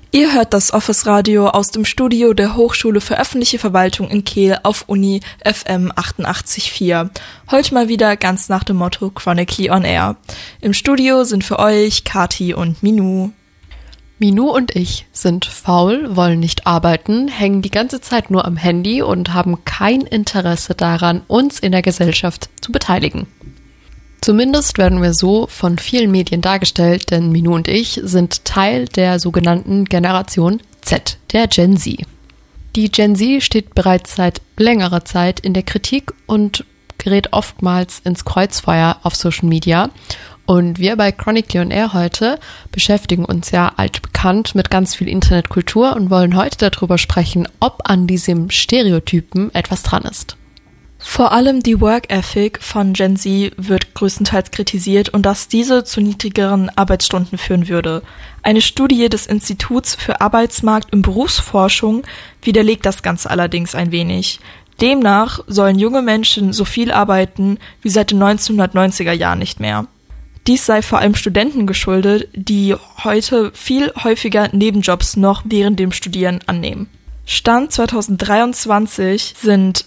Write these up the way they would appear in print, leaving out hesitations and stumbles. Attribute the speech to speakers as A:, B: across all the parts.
A: Ihr hört das Office-Radio aus dem Studio der Hochschule für öffentliche Verwaltung in Kehl auf Uni FM 88.4. Heute mal wieder ganz nach dem Motto Chronically on Air. Im Studio sind für euch Kati und Minou.
B: Minou und ich sind faul, wollen nicht arbeiten, hängen die ganze Zeit nur am Handy und haben kein Interesse daran, uns in der Gesellschaft zu beteiligen. Zumindest werden wir so von vielen Medien dargestellt, denn Minou und ich sind Teil der sogenannten Generation Z, der Gen Z. Die Gen Z steht bereits seit längerer Zeit in der Kritik und gerät oftmals ins Kreuzfeuer auf Social Media. Und wir bei Chronically on Air heute beschäftigen uns ja altbekannt mit ganz viel Internetkultur und wollen heute darüber sprechen, ob an diesem Stereotypen etwas dran ist.
A: Vor allem die Work Ethic von Gen Z wird größtenteils kritisiert und dass diese zu niedrigeren Arbeitsstunden führen würde. Eine Studie des Instituts für Arbeitsmarkt- und Berufsforschung widerlegt das Ganze allerdings ein wenig. Demnach sollen junge Menschen so viel arbeiten wie seit den 1990er Jahren nicht mehr. Dies sei vor allem Studenten geschuldet, die heute viel häufiger Nebenjobs noch während dem Studieren annehmen. Stand 2023 sind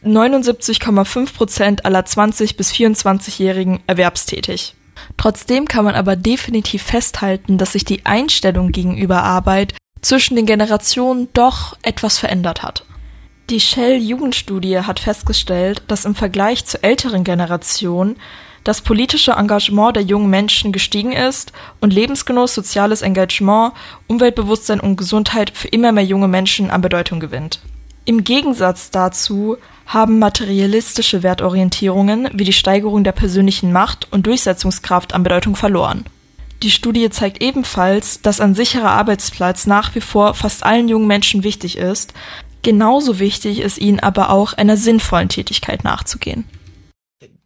A: 79,5% aller 20- bis 24-Jährigen erwerbstätig. Trotzdem kann man aber definitiv festhalten, dass sich die Einstellung gegenüber Arbeit zwischen den Generationen doch etwas verändert hat. Die Shell-Jugendstudie hat festgestellt, dass im Vergleich zur älteren Generation das politische Engagement der jungen Menschen gestiegen ist und Lebensgenuss, soziales Engagement, Umweltbewusstsein und Gesundheit für immer mehr junge Menschen an Bedeutung gewinnt. Im Gegensatz dazu haben materialistische Wertorientierungen wie die Steigerung der persönlichen Macht und Durchsetzungskraft an Bedeutung verloren. Die Studie zeigt ebenfalls, dass ein sicherer Arbeitsplatz nach wie vor fast allen jungen Menschen wichtig ist. Genauso wichtig ist ihnen aber auch, einer sinnvollen Tätigkeit nachzugehen.